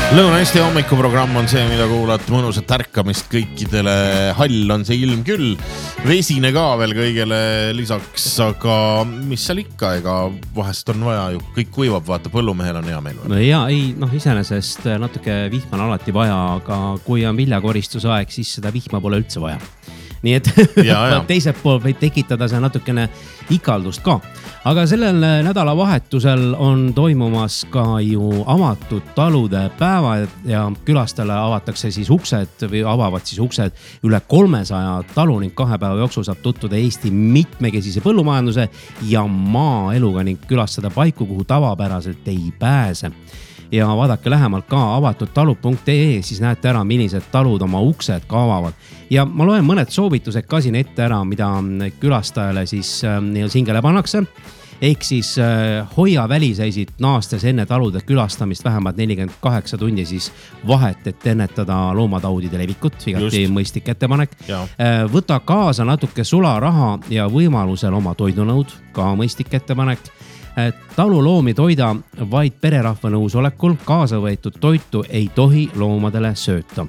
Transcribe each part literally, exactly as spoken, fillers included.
Lõuna-Eesti hommikuprogramm on see, mida kuulad mõnusat ärkamist kõikidele. Hall on see ilm küll, vesine ka veel kõigele lisaks, aga mis seal ikka, ega vahest on vaja ju, kõik kuivab, vaata, põllumehel on hea meil. No ja ei, noh, iseenesest natuke vihma on alati vaja, aga kui on viljakoristuse aeg, siis seda vihma pole üldse vaja. Nii et ja, ja. teiselt pool võib tekitada see natukene ikaldust ka. Aga sellel nädalavahetusel on toimumas ka ju avatud talude päeva ja külastajale avatakse siis uksed või avavad siis uksed üle kolmesaja talu ning kahe päeva jooksul saab tutvuda Eesti mitmekesise põllumajanduse ja maaeluga ning külastada paiku, kuhu tavapäraselt ei pääse. Ja vaadake lähemalt ka avatud talud punkt ee, siis näete ära, millised talud oma uksed ka avavad. Ja ma loen mõned soovitused ka siin ette ära, mida külastajale siis äh, singele pannakse. Ehk siis äh, hoia väliseisid naastes enne talude külastamist vähemalt nelikümmend kaheksa tundi siis vahet, et ennetada loomataudide levikut. Vigati mõistlik ettepanek. Äh, võta kaasa natuke sularaha ja võimalusel oma toidunõud, ka mõistlik ettepanek. Taluloomi toida vaid pererahva nõusolekul, kaasa võetud toitu ei tohi loomadele sööta.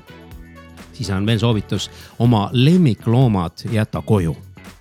Siis on veel soovitus oma lemmikloomad jätta koju.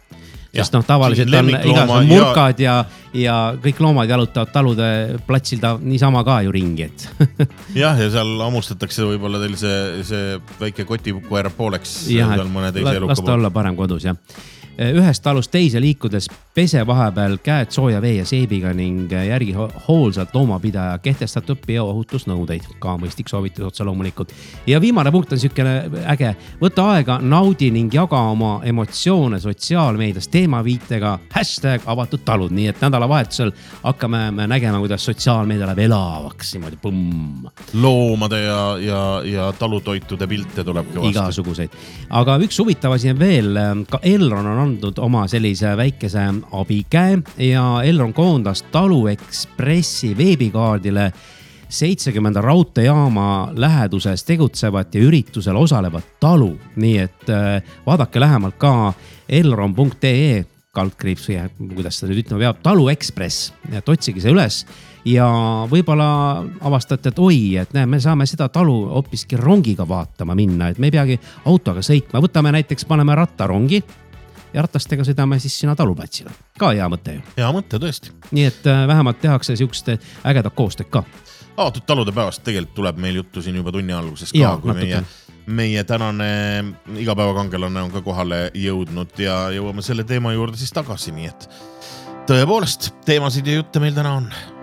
Sest noh, tavaliselt on igasugused murkad ja, ja kõik loomad jalutavad talude platsil ta niisama ka ju ringi. Et. jah, ja seal ammustatakse võib-olla teil see, see väike kotipukuer pooleks. jah, et las ta olla parem kodus, jah. Ühest talust teise liikudes pese vahepeal käed sooja vee ja seebiga ning järgi hoolsalt loomapidaja kehtestatud biohutusnõudeid. Ka mõistlik soovitus otsa loomulikult. Ja viimane punkt on sükene äge. Võta aega, naudi ning jaga oma emotsioone sotsiaalmeedias teemaviitega hashtag avatud talud. Nii et nädalavahetusel hakkame me nägema, kuidas sotsiaalmeedia läheb elavaks. Niimoodi põmm. Loomade ja, ja, ja talutoitude pilte tuleb kõvasti. Igasuguseid. Aga üks huvitav asi on veel, ka Elron on andnud oma sellise väikese abikäe ja Elron koondas Talu Ekspressi veebikaardile seitsekümmend raudteejaama läheduses tegutsevat ja üritusel osalevat talu. Nii et vaadake lähemalt ka elron punkt ee kaldkriips või kuidas seda nüüd ütlema peab, Talu Ekspress, et otsige see üles ja võib-olla avastate, et oi, et näe, me saame seda talu hoopiski rongiga vaatama minna, et me ei peagi autoga sõitma, võtame näiteks, paneme rattarongi ja ratastega sõidame siis sinna taluplatsile. Ka hea mõte ju. Hea mõte, tõesti. Nii et vähemalt tehakse siukest ägedat koostööd ka. Avatud talude päevast tegelikult tuleb meil juttu siin juba tunni alguses ka, ja, kui meie, meie tänane igapäevakangelane on ka kohale jõudnud ja jõuame selle teema juurde siis tagasi, nii et tõepoolest teemasid ja jutte meil täna on.